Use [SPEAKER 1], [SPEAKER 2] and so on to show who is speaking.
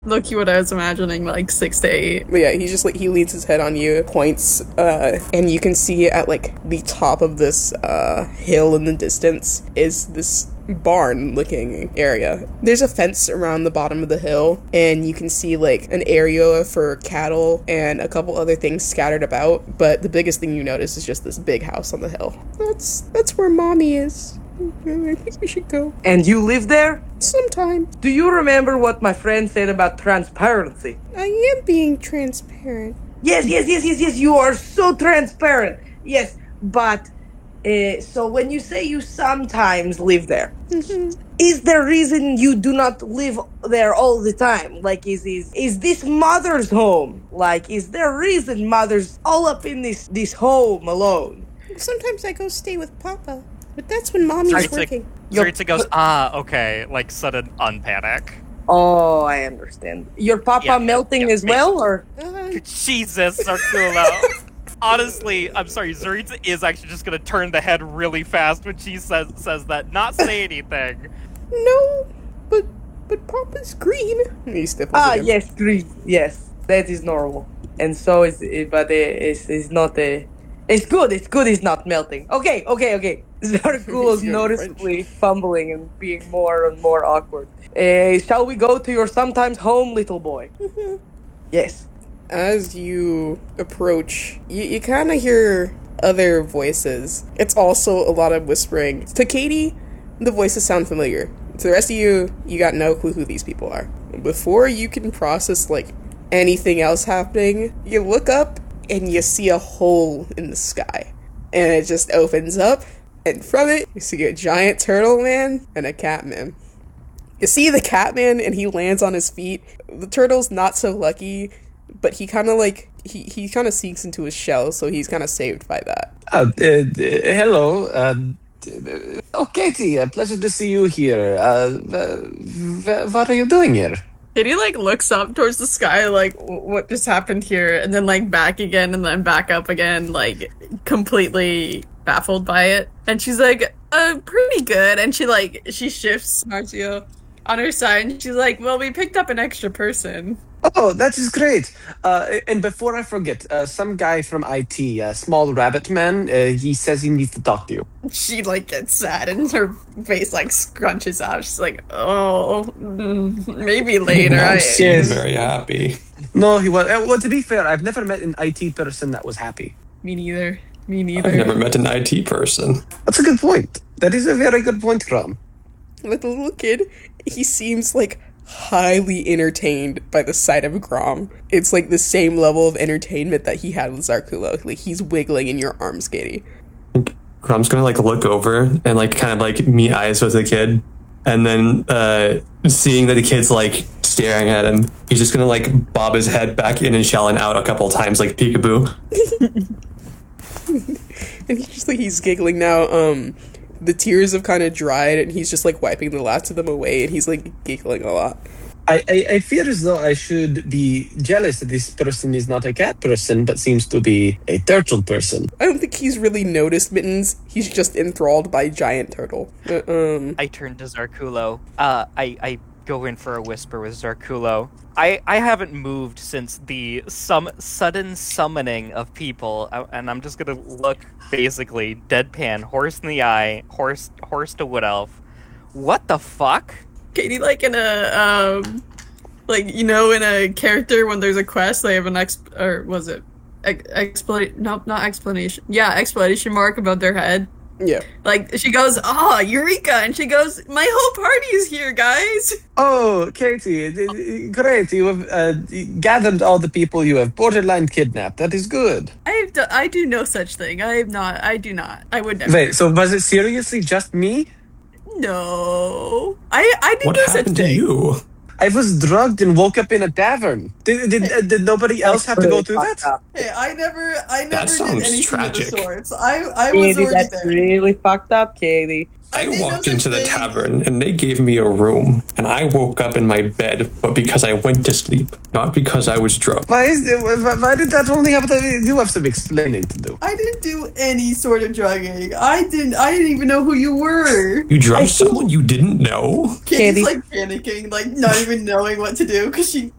[SPEAKER 1] Look, what I was imagining, like 6 to 8.
[SPEAKER 2] But yeah, he's just like, he leans his head on you, points, and you can see at like the top of this hill in the distance is this barn looking area. There's a fence around the bottom of the hill, and you can see like an area for cattle and a couple other things scattered about, but the biggest thing you notice is just this big house on the hill. That's where Mommy is. I think we should go.
[SPEAKER 3] And you live there?
[SPEAKER 2] Sometime.
[SPEAKER 3] Do you remember what my friend said about transparency?
[SPEAKER 2] I am being transparent.
[SPEAKER 3] Yes, you are so transparent. Yes, but, so when you say you sometimes live there, is there reason you do not live there all the time? Like, is this mother's home? Like, is there reason mother's all up in this home alone?
[SPEAKER 2] Sometimes I go stay with Papa. But that's when Mommy's working.
[SPEAKER 4] Zaritza goes, okay, like sudden unpanic.
[SPEAKER 3] Oh, I understand. Your Papa melting as well, or?
[SPEAKER 4] Jesus, Zarkulo. Honestly, I'm sorry, Zaritza is actually just gonna turn the head really fast when she says that, not say anything.
[SPEAKER 2] No, but Papa's green.
[SPEAKER 3] Yes, green. Yes, that is normal. And so it's not a... It's good it's not melting. Okay. Zarkulo's noticeably fumbling and being more and more awkward. Shall we go to your sometimes home, little boy? Yes.
[SPEAKER 2] As you approach, you kind of hear other voices. It's also a lot of whispering. To Katie, the voices sound familiar. To the rest of you, you got no clue who these people are. Before you can process, like, anything else happening, you look up and you see a hole in the sky. And it just opens up, and from it, you see a giant turtle man and a cat man. You see the cat man, and he lands on his feet. The turtle's not so lucky, but he kind of like, he kind of sinks into his shell, so he's kind of saved by that.
[SPEAKER 5] Hello. Katie, pleasure to see you here. What are you doing here?
[SPEAKER 1] Katie, like, looks up towards the sky, like, what just happened here? And then, like, back again, and then back up again, like, completely baffled by it. And she's like, pretty good. And she shifts Marcio on her side, and she's like, well, we picked up an extra person.
[SPEAKER 5] Oh, that is great. And before I forget, some guy from IT, small rabbit man, he says he needs to talk to you.
[SPEAKER 1] She, like, gets sad, and her face, like, scrunches up. She's like, oh, maybe later.
[SPEAKER 6] She's very happy.
[SPEAKER 5] No, he was. Well, to be fair, I've never met an IT person that was happy.
[SPEAKER 1] Me neither.
[SPEAKER 6] I've never met an IT person.
[SPEAKER 5] That's a good point. That is a very good point, Crom.
[SPEAKER 2] With the little kid, he seems, like, highly entertained by the sight of Grom. It's like the same level of entertainment that he had with Zarkulo. Like, he's wiggling in your arms, Katie.
[SPEAKER 6] Grom's gonna like look over and like kind of like meet eyes with the kid, and then seeing that the kid's like staring at him, he's just gonna like bob his head back in and shell and out a couple of times like peekaboo.
[SPEAKER 2] And he's giggling now. The tears have kind of dried, and he's just like wiping the last of them away, and he's like giggling a lot.
[SPEAKER 5] I fear as though I should be jealous that this person is not a cat person, but seems to be a turtle person.
[SPEAKER 2] I don't think he's really noticed Mittens. He's just enthralled by giant turtle.
[SPEAKER 4] I turn to Zarkulo. I go in for a whisper with Zarkulo. I haven't moved since the sudden summoning of people, and I'm just gonna look basically deadpan, horse in the eye, horse to wood elf. What the fuck?
[SPEAKER 1] Katie, like in a like, you know, in a character when there's a quest, they have an explanation mark above their head.
[SPEAKER 2] Yeah.
[SPEAKER 1] Like, she goes, Eureka! And she goes, my whole party is here, guys!
[SPEAKER 5] Oh, Katie, great. You have gathered all the people you have borderline kidnapped. That is good.
[SPEAKER 1] I do no such thing. I do not. I would never.
[SPEAKER 5] Wait, so was it seriously just me?
[SPEAKER 1] No. I did
[SPEAKER 6] what
[SPEAKER 1] no such
[SPEAKER 6] happened to
[SPEAKER 1] thing.
[SPEAKER 6] you?
[SPEAKER 5] I was drugged and woke up in a tavern. Did nobody else have to go through that?
[SPEAKER 1] Hey, I never
[SPEAKER 6] That
[SPEAKER 1] did
[SPEAKER 6] sounds
[SPEAKER 1] anything
[SPEAKER 6] tragic.
[SPEAKER 1] of the sorts. I was
[SPEAKER 3] Katie,
[SPEAKER 1] already
[SPEAKER 3] that's
[SPEAKER 1] there.
[SPEAKER 3] really fucked up, Katie.
[SPEAKER 6] I
[SPEAKER 1] did no
[SPEAKER 6] walked
[SPEAKER 1] such
[SPEAKER 6] into the
[SPEAKER 1] thing.
[SPEAKER 6] tavern and they gave me a room, and I woke up in my bed, but because I went to sleep, not because I was drunk.
[SPEAKER 5] Why did that only happen? You have some explaining to do.
[SPEAKER 1] I didn't do any sort of drugging. I didn't even know who you were.
[SPEAKER 6] You drugged someone you didn't know?
[SPEAKER 1] Katie's like panicking, like not even knowing what to do, because she